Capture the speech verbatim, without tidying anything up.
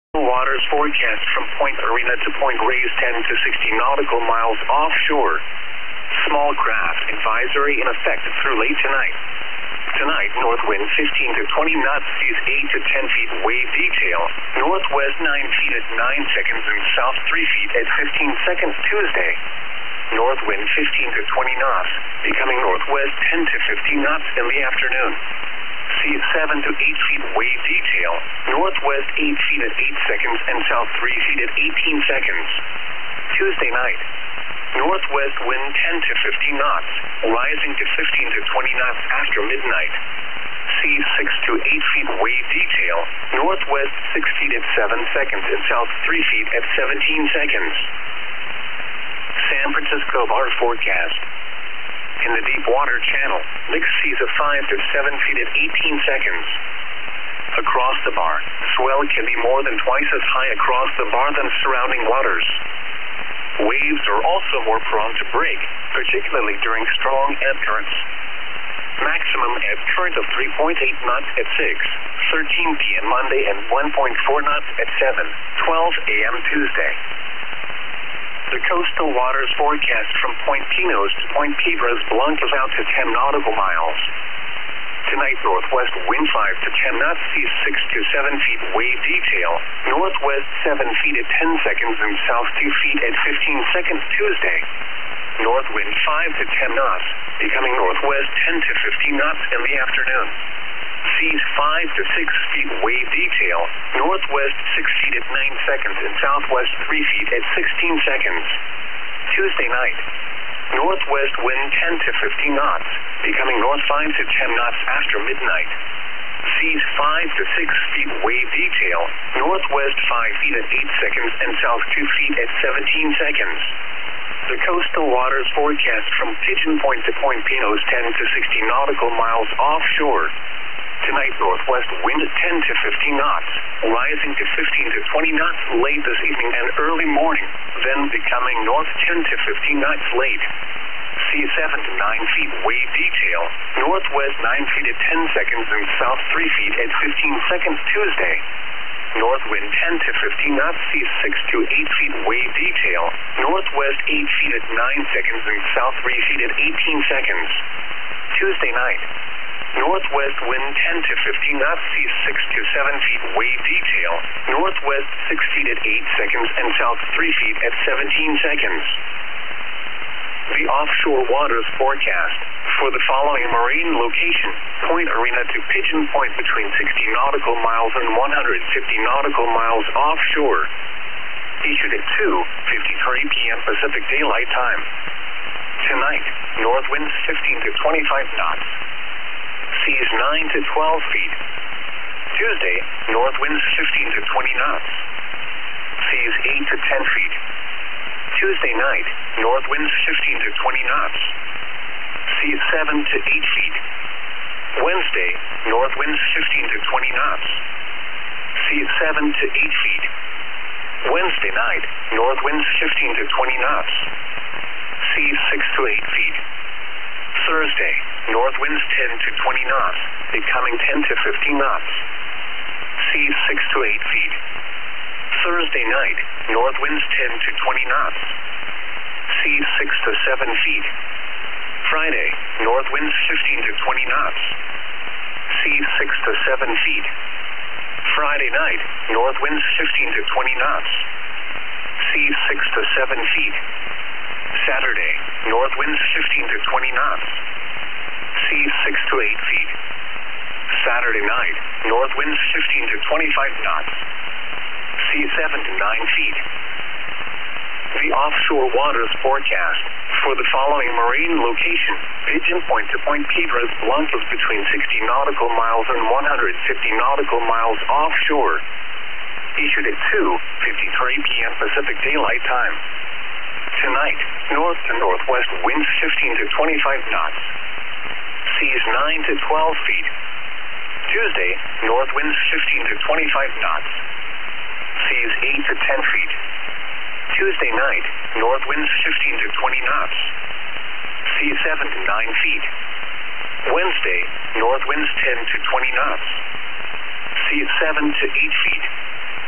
Waters forecast from Point Arena to Point Reyes, ten to sixty nautical miles offshore. Small craft advisory in effect through late tonight. Tonight, north wind fifteen to twenty knots, seas eight to ten feet, wave detail. Northwest nine feet at nine seconds and south three feet at fifteen seconds Tuesday. North wind fifteen to twenty knots, becoming northwest ten to fifteen knots in the afternoon. Seas seven to eight feet, wave detail. Northwest eight feet at eight seconds and south three feet at eighteen seconds. Tuesday night. Northwest wind ten to fifteen knots, rising to fifteen to twenty knots after midnight. Seas six to eight feet, wave detail. Northwest six feet at seven seconds and south three feet at seventeen seconds. San Francisco bar forecast. In the deep water channel, mixed seas of five to seven feet at eighteen seconds. Across the bar, swell can be more than twice as high across the bar than surrounding waters. Waves are also more prone to break, particularly during strong ebb currents. Maximum ebb current of three point eight knots at six thirteen p m Monday and one point four knots at seven twelve a m Tuesday. The coastal waters forecast from Point Pinos to Point Piedras Blancas out to ten nautical miles. Tonight, northwest wind five to ten knots, seas six to seven feet, wave detail. Northwest seven feet at ten seconds and south two feet at fifteen seconds Tuesday. North wind five to ten knots, becoming northwest ten to fifteen knots in the afternoon. Seas five to six feet, wave detail. Northwest six feet at nine seconds and southwest three feet at sixteen seconds. Tuesday night. Northwest wind ten to fifteen knots, becoming north five to ten knots after midnight. Seas five to six feet, wave detail. Northwest five feet at eight seconds and south two feet at seventeen seconds. The coastal waters forecast from Pigeon Point to Point Pinos, ten to sixty nautical miles offshore. Tonight, northwest wind ten to fifteen knots, rising to fifteen to twenty knots late this evening and early morning, then becoming north ten to fifteen knots late. Seas seven to nine feet, wave detail. Northwest nine feet at ten seconds and south three feet at fifteen seconds Tuesday. North wind ten to fifteen knots, seas six to eight feet, wave detail. Northwest eight feet at nine seconds and south three feet at eighteen seconds. Tuesday night. Northwest wind ten to fifteen knots, seas six to seven feet, wave detail. Northwest six feet at eight seconds and south three feet at seventeen seconds. The offshore waters forecast for the following marine location: Point Arena to Pigeon Point between sixty nautical miles and one hundred fifty nautical miles offshore. Issued at two fifty-three p m Pacific Daylight Time. Tonight, north winds fifteen to twenty-five knots. Seas nine to twelve feet. Tuesday, north winds fifteen to twenty knots. Seas eight to ten feet. Tuesday night, north winds fifteen to twenty knots. Seas seven to eight feet. Wednesday, north winds fifteen to twenty knots. Seas seven to eight feet. Wednesday night, north winds fifteen to twenty knots. Seas six to eight feet. Thursday, north winds ten to twenty knots, becoming ten to fifteen knots. Seas six to eight feet. Thursday night, north winds ten to twenty knots. Seas six to seven feet. Friday, north winds fifteen to twenty knots. Seas six to seven feet. Friday night, north winds fifteen to twenty knots. Seas six to seven feet. Saturday, north winds fifteen to twenty knots. Seas six to eight feet. Saturday night, north winds fifteen to twenty-five knots. Seas seven to nine feet. The offshore waters forecast for the following marine location: Pigeon Point to Point Piedras Blancas between sixty nautical miles and one hundred fifty nautical miles offshore. Issued at two fifty-three p m Pacific Daylight Time. Tonight, north to northwest winds fifteen to twenty-five knots. Seas nine to twelve feet. Tuesday, north winds fifteen to twenty-five knots. Seas eight to ten feet. Tuesday night, north winds fifteen to twenty knots. Seas seven to nine feet. Wednesday, north winds ten to twenty knots. Seas seven to eight feet.